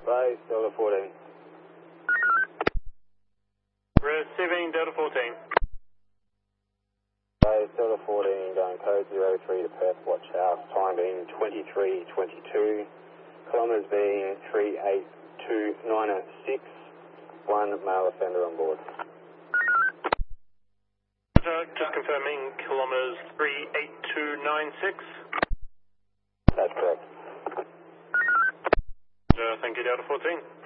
Base, Delta 14. Receiving Delta 14. Base, Delta 14, going code 03 to Perth Watch House, time being 23:22, kilometres being 38296, one male offender on board. Just confirming kilometres 38296. That's correct. Thank you, Delta 14.